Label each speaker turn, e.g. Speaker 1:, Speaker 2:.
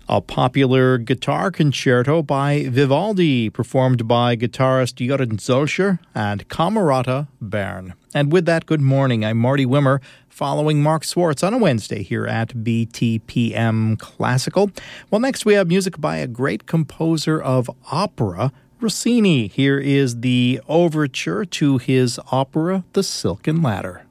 Speaker 1: A popular guitar concerto by Vivaldi, performed by guitarist Jürgen Zolscher and Camerata Bern. And with that, good morning. I'm Marty Wimmer, following Mark Swartz on a Wednesday here at BTPM Classical. Well, next we have music by a great composer of opera, Rossini. Here is the overture to his opera, The Silken Ladder.